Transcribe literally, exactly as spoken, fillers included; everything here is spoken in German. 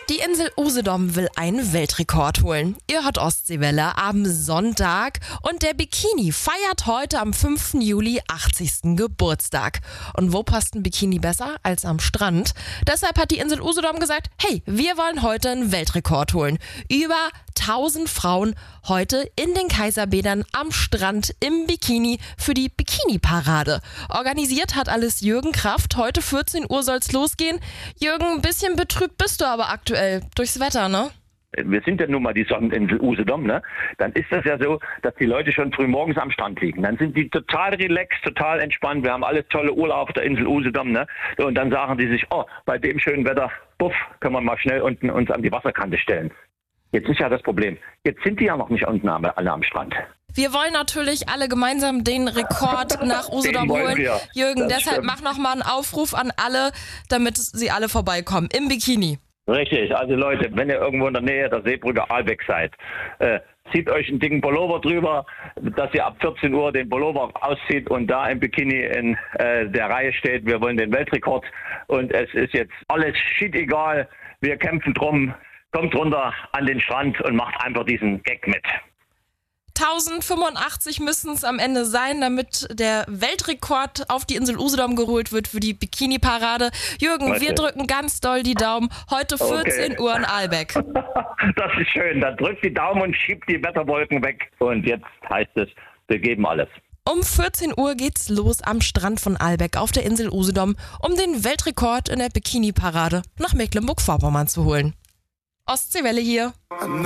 Die Insel Usedom will einen Weltrekord holen. Ihr hört Ostseewelle am Sonntag und der Bikini feiert heute am fünften Juli achtzigsten Geburtstag. Und wo passt ein Bikini besser als am Strand? Deshalb hat die Insel Usedom gesagt, hey, wir wollen heute einen Weltrekord holen. Über tausend Frauen heute in den Kaiserbädern am Strand im Bikini für die Bikini-Parade. Organisiert hat alles Jürgen Kraft. Heute vierzehn Uhr soll's losgehen. Jürgen, ein bisschen betrübt bist du aber aktuell durchs Wetter, ne? Wir sind ja nun mal die Sonneninsel Usedom, ne? Dann ist das ja so, dass die Leute schon früh morgens am Strand liegen. Dann sind die total relaxed, total entspannt. Wir haben alles tolle Urlaub auf der Insel Usedom, ne? Und dann sagen die sich, oh, bei dem schönen Wetter, buff, können wir mal schnell unten uns an die Wasserkante stellen. Jetzt ist ja das Problem. Jetzt sind die ja noch nicht unten alle am Strand. Wir wollen natürlich alle gemeinsam den Rekord nach Usedom holen. Wir. Jürgen, das deshalb stimmt. Mach nochmal einen Aufruf an alle, damit sie alle vorbeikommen im Bikini. Richtig, also Leute, wenn ihr irgendwo in der Nähe der Seebrücke Ahlbeck seid, äh, zieht euch einen dicken Pullover drüber, dass ihr ab vierzehn Uhr den Pullover auszieht und da im Bikini in äh, der Reihe steht. Wir wollen den Weltrekord und es ist jetzt alles shit egal. Wir kämpfen drum. Kommt runter an den Strand und macht einfach diesen Gag mit. tausendfünfundachtzig müssen es am Ende sein, damit der Weltrekord auf die Insel Usedom geholt wird für die Bikini-Parade. Jürgen, Was wir ist? drücken ganz doll die Daumen. Heute vierzehn Okay. Uhr in Ahlbeck. Das ist schön. Dann drückt die Daumen und schiebt die Wetterwolken weg. Und jetzt heißt es, wir geben alles. Um vierzehn Uhr geht's los am Strand von Ahlbeck auf der Insel Usedom, um den Weltrekord in der Bikini-Parade nach Mecklenburg-Vorpommern zu holen. Ostseewelle hier.